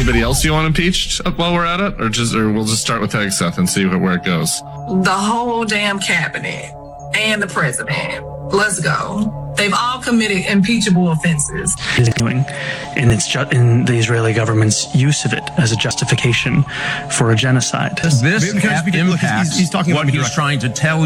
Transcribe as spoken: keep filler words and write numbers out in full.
Anybody else you want impeached while we're at it, or just, or we'll just start with Hegseth and see where it goes? The whole damn cabinet and the president. Let's go. They've all committed impeachable offenses. Is doing in its ju- in the Israeli government's use of it as a justification for a genocide. This impacts he's, he's talking what about he's trying to tell